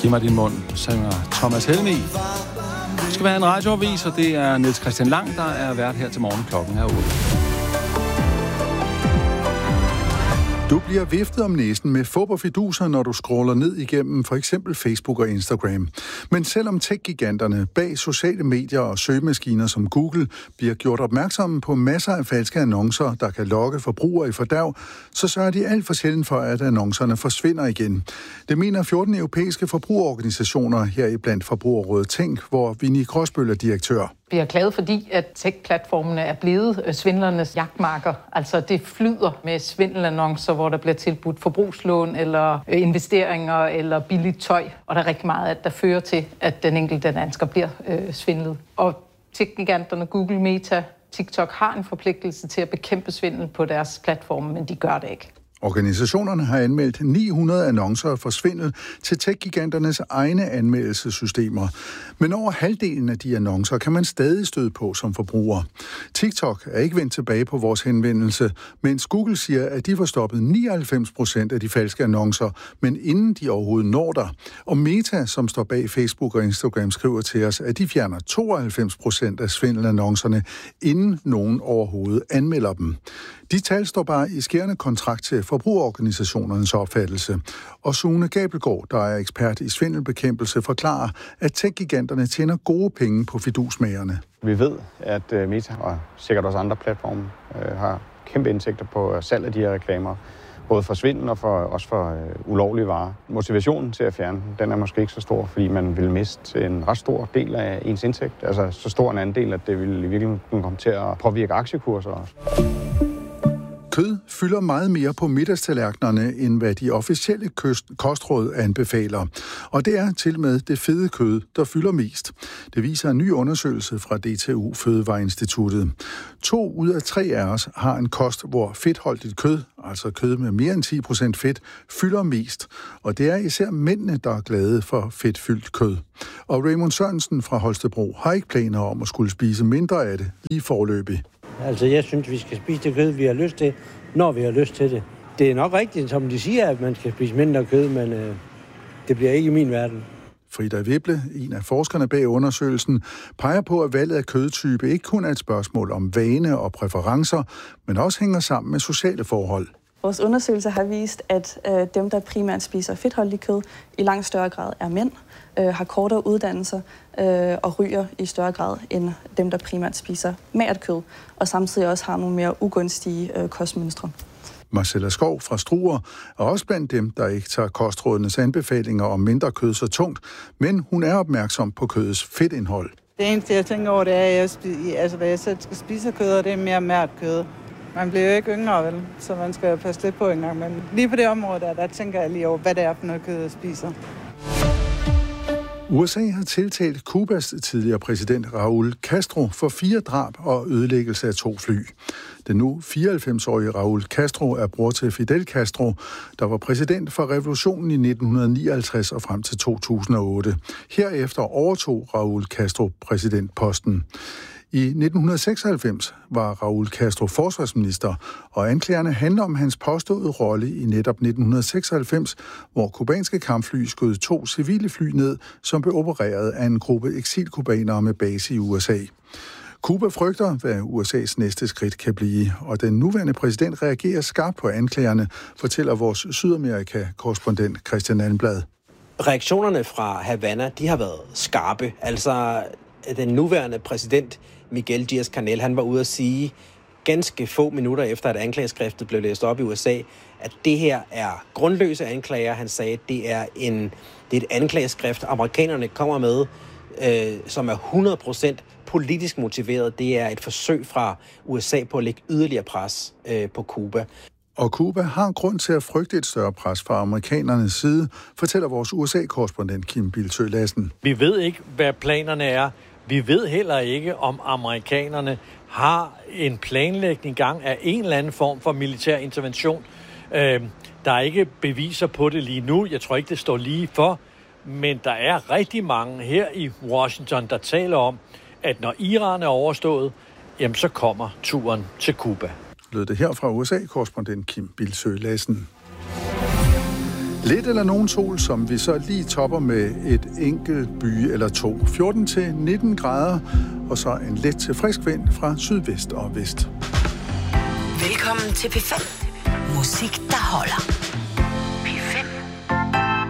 Giv mig din mund, synger Thomas Helmig. Det skal være en radioavis, og det er Niels Christian Lang, der er vært her til morgen. Klokken er 8. Du bliver viftet om næsen med fup og fiduser, når du scroller ned igennem for eksempel Facebook og Instagram. Men selvom tech-giganterne bag sociale medier og søgemaskiner som Google bliver gjort opmærksomme på masser af falske annoncer, der kan lokke forbrugere i fordærv, så sørger de alt for sjældent for, at annoncerne forsvinder igen. Det mener 14 europæiske forbrugerorganisationer, heriblandt Forbrugerrådet Tænk, hvor Vinnie Gråsbøl er direktør. Vi er glade, fordi at tech-platformene er blevet svindlernes jagtmarker. Altså det flyder med svindelannoncer, hvor der bliver tilbudt forbrugslån eller investeringer eller billigt tøj. Og der er rigtig meget, der fører til, at den enkelte dansker bliver svindlet. Og tech-giganterne Google, Meta, TikTok har en forpligtelse til at bekæmpe svindel på deres platforme, men de gør det ikke. Organisationerne har anmeldt 900 annoncer for svindel til tech-giganternes egne anmeldelsessystemer. Men over halvdelen af de annoncer kan man stadig støde på som forbruger. TikTok er ikke vendt tilbage på vores henvendelse, mens Google siger, at de får stoppet 99% af de falske annoncer, men inden de overhovedet når der. Og Meta, som står bag Facebook og Instagram, skriver til os, at de fjerner 92% af svindelannoncerne, inden nogen overhovedet anmelder dem. De tal står bare i skærende kontrakt til forbrugerorganisationernes opfattelse. Og Sune Gabelgaard, der er ekspert i svindelbekæmpelse, forklarer, at tech-giganterne tjener gode penge på fidusmagerne. Vi ved, at Meta og sikkert også andre platforme har kæmpe indtægter på salg af de her reklamer. Både for svindel og også for ulovlige varer. Motivationen til at fjerne den er måske ikke så stor, fordi man vil miste en ret stor del af ens indtægt. Altså så stor en andel, at det vil i virkeligheden komme til at påvirke aktiekurser også. Kød fylder meget mere på middagstallerkenerne, end hvad de officielle kostråd anbefaler. Og det er til med det fede kød, der fylder mest. Det viser en ny undersøgelse fra DTU Fødevareinstituttet. 2 ud af 3 af os har en kost, hvor fedtholdigt kød, altså kød med mere end 10% fedt, fylder mest. Og det er især mændene, der er glade for fedtfyldt kød. Og Raymond Sørensen fra Holstebro har ikke planer om at skulle spise mindre af det lige foreløbig. Altså, jeg synes, vi skal spise det kød, vi har lyst til, når vi har lyst til det. Det er nok rigtigt, som de siger, at man skal spise mindre kød, men det bliver ikke i min verden. Frida Wibble, en af forskerne bag undersøgelsen, peger på, at valget af kødtype ikke kun er et spørgsmål om vane og præferencer, men også hænger sammen med sociale forhold. Vores undersøgelser har vist, at dem, der primært spiser fedtholdigt kød, i langt større grad er mænd, har kortere uddannelser og ryger i større grad end dem, der primært spiser magert kød, og samtidig også har nogle mere ugunstige kostmønstre. Marcella Skov fra Struer er også blandt dem, der ikke tager kostrådenes anbefalinger om mindre kød så tungt, men hun er opmærksom på kødets fedtindhold. Det eneste, jeg tænker over, det er, at jeg selv skal spise kød, og det er mere mært kød. Man bliver jo ikke yngre, vel? Så man skal passe lidt på en gang. Men lige på det område, der tænker jeg lige over, hvad det er for noget kød, jeg spiser. USA har tiltalt Cubas tidligere præsident Raúl Castro for 4 drab og ødelæggelse af 2 fly. Den nu 94-årige Raúl Castro er bror til Fidel Castro, der var præsident for revolutionen i 1959 og frem til 2008. Herefter overtog Raúl Castro præsidentposten. I 1996 var Raúl Castro forsvarsminister, og anklagerne handler om hans påståede rolle i netop 1996, hvor kubanske kampfly skød 2 civile fly ned, som blev opereret af en gruppe eksilkubanere med base i USA. Cuba frygter, hvad USA's næste skridt kan blive, og den nuværende præsident reagerer skarpt på anklagerne, fortæller vores Sydamerika-korrespondent Christian Almblad. Reaktionerne fra Havana, de har været skarpe. Altså, den nuværende præsident Miguel Díaz-Canel, han var ude at sige ganske få minutter efter, at anklageskriftet blev læst op i USA, at det her er grundløse anklager. Han sagde, at det er et anklageskrift, amerikanerne kommer med, som er 100% politisk motiveret. Det er et forsøg fra USA på at lægge yderligere pres på Cuba. Og Cuba har grund til at frygte et større pres fra amerikanernes side, fortæller vores USA-korrespondent Kim Bildsøe Lassen. Vi ved ikke, hvad planerne er. Vi ved heller ikke, om amerikanerne har en planlægning i gang af en eller anden form for militær intervention. Der er ikke beviser på det lige nu. Jeg tror ikke, det står lige for. Men der er rigtig mange her i Washington, der taler om, at når Iran er overstået, jamen så kommer turen til Cuba. Lød det her fra USA-korrespondent Kim Bildsøe Lassen. Lidt eller nogen sol, som vi så lige topper med et enkelt by eller to. 14-19 grader, og så en let til frisk vind fra sydvest og vest. Velkommen til P5. Musik, der holder.